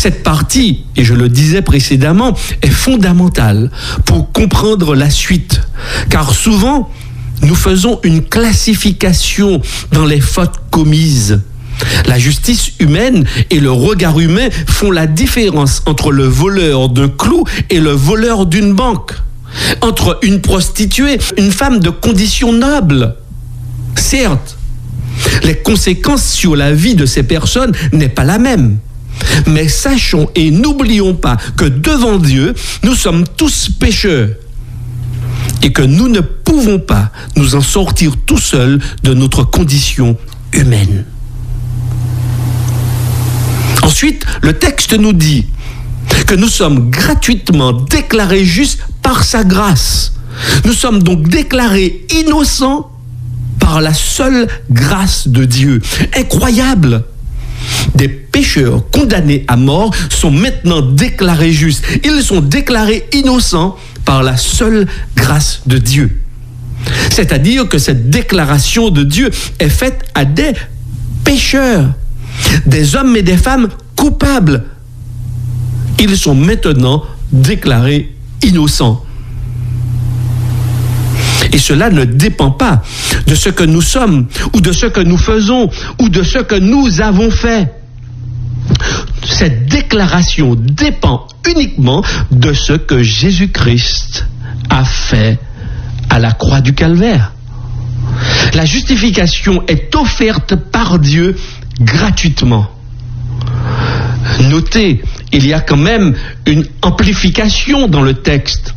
Cette partie, et je le disais précédemment, est fondamentale pour comprendre la suite. Car souvent, nous faisons une classification dans les fautes commises. La justice humaine et le regard humain font la différence entre le voleur d'un clou et le voleur d'une banque. Entre une prostituée, une femme de condition noble. Certes, les conséquences sur la vie de ces personnes n'est pas la même. Mais sachons et n'oublions pas que devant Dieu, nous sommes tous pécheurs et que nous ne pouvons pas nous en sortir tout seuls de notre condition humaine. Ensuite, le texte nous dit que nous sommes gratuitement déclarés justes par sa grâce. Nous sommes donc déclarés innocents par la seule grâce de Dieu. Incroyable! Des pécheurs condamnés à mort sont maintenant déclarés justes. Ils sont déclarés innocents par la seule grâce de Dieu. C'est-à-dire que cette déclaration de Dieu est faite à des pécheurs, des hommes et des femmes coupables. Ils sont maintenant déclarés innocents. Et cela ne dépend pas de ce que nous sommes, ou de ce que nous faisons, ou de ce que nous avons fait. Cette déclaration dépend uniquement de ce que Jésus-Christ a fait à la croix du Calvaire. La justification est offerte par Dieu gratuitement. Notez, il y a quand même une amplification dans le texte.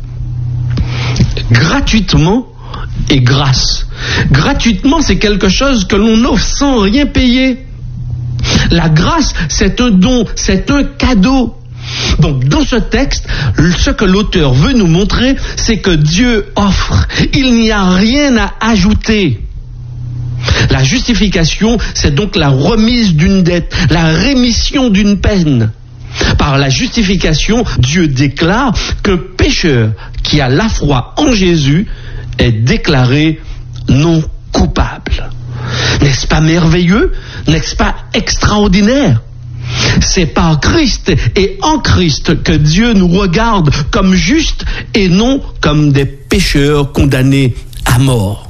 Gratuitement et grâce. Gratuitement, c'est quelque chose que l'on offre sans rien payer. La grâce, c'est un don, c'est un cadeau. Donc, dans ce texte, ce que l'auteur veut nous montrer, c'est que Dieu offre. Il n'y a rien à ajouter. La justification, c'est donc la remise d'une dette, la rémission d'une peine. Par la justification, Dieu déclare qu'un pécheur qui a la foi en Jésus est déclaré non coupable. N'est-ce pas merveilleux? N'est-ce pas extraordinaire? C'est par Christ et en Christ que Dieu nous regarde comme justes et non comme des pécheurs condamnés à mort.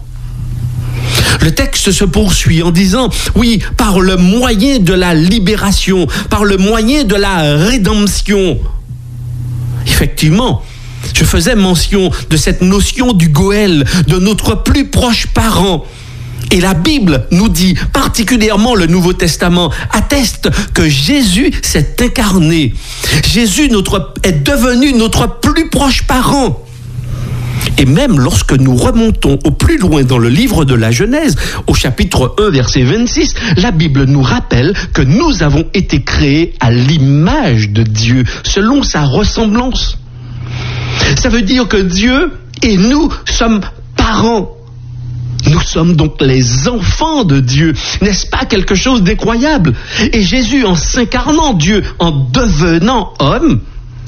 Le texte se poursuit en disant, oui, par le moyen de la libération, par le moyen de la rédemption. Effectivement, je faisais mention de cette notion du Goël, de notre plus proche parent. Et la Bible nous dit, particulièrement le Nouveau Testament, atteste que Jésus s'est incarné. Jésus est devenu notre plus proche parent. Et même lorsque nous remontons au plus loin dans le livre de la Genèse, au chapitre 1, verset 26, la Bible nous rappelle que nous avons été créés à l'image de Dieu, selon sa ressemblance. Ça veut dire que Dieu et nous sommes parents. Nous sommes donc les enfants de Dieu. N'est-ce pas quelque chose d'incroyable? Et Jésus, en s'incarnant, Dieu, en devenant homme,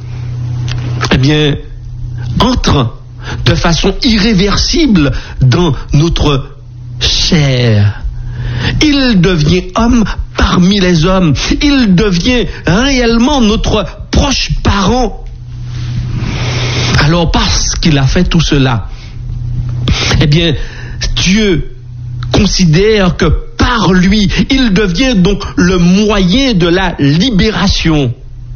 eh bien, entre de façon irréversible dans notre chair. Il devient homme parmi les hommes. Il devient réellement notre proche parent. Alors, parce qu'il a fait tout cela, eh bien, Dieu considère que par lui, il devient donc le moyen de la libération.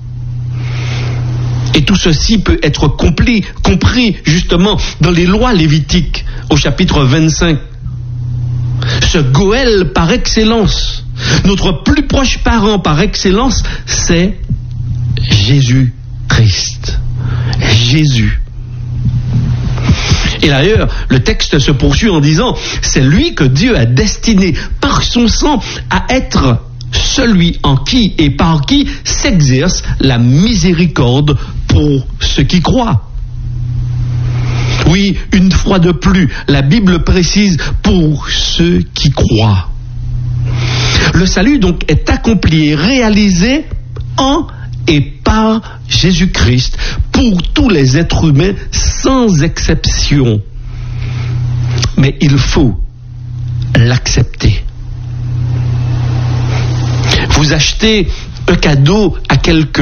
Et tout ceci peut être compris justement dans les lois lévitiques, au chapitre 25. Ce Goël par excellence, notre plus proche parent par excellence, c'est Jésus-Christ. Jésus. Et d'ailleurs, le texte se poursuit en disant, c'est lui que Dieu a destiné par son sang à être celui en qui et par qui s'exerce la miséricorde pour ceux qui croient. Oui, une fois de plus, la Bible précise pour ceux qui croient. Le salut donc est accompli et réalisé en et par Jésus-Christ pour tous les êtres humains sans exception. Mais il faut l'accepter. Vous achetez un cadeau à quelqu'un